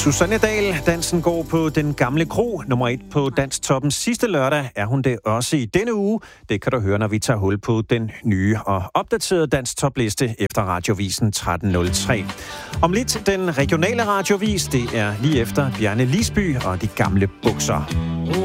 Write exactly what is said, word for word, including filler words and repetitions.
Susanne Dahl, dansen går på Den Gamle Kro. Nummer et på Dansktoppens sidste lørdag er hun det også i denne uge. Det kan du høre, når vi tager hul på den nye og opdaterede Dansktopliste efter Radiovisen tretten nul tre. Om lidt den regionale radiovis, det er lige efter Bjarne Lisby og De Gamle Bukser.